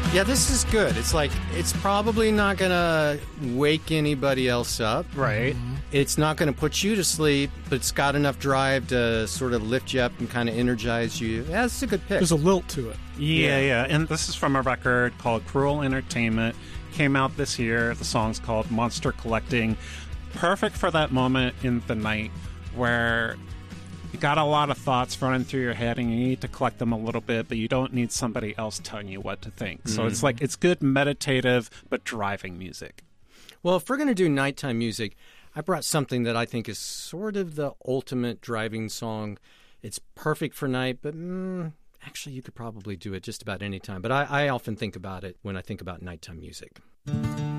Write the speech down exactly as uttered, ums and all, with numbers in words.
Yeah, this is good. It's like, it's probably not going to wake anybody else up. Right. Mm-hmm. It's not going to put you to sleep, but it's got enough drive to sort of lift you up and kind of energize you. Yeah, it's a good pick. There's a lilt to it. Yeah, yeah, yeah. And this is from a record called Cruel Entertainment. Came out this year. The song's called Monster Collecting. Perfect for that moment in the night where you got a lot of thoughts running through your head and you need to collect them a little bit, but you don't need somebody else telling you what to think. Mm-hmm. So it's like, it's good meditative, but driving music. Well, if we're going to do nighttime music, I brought something that I think is sort of the ultimate driving song. It's perfect for night, but mm, actually you could probably do it just about any time. But I, I often think about it when I think about nighttime music.